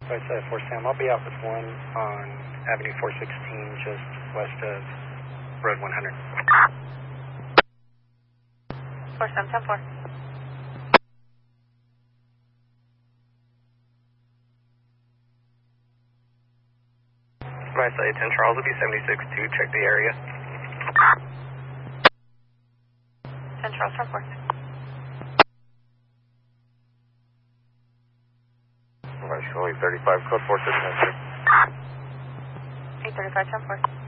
4 Sam, I'll be out with one on Avenue 416, just west of Road 100. 4 Sam, 10-4. My site, 10 Charles will be 76-2, check the area. 10 Charles, 10-4. Marshall 835, code 4693. 835, 10-4.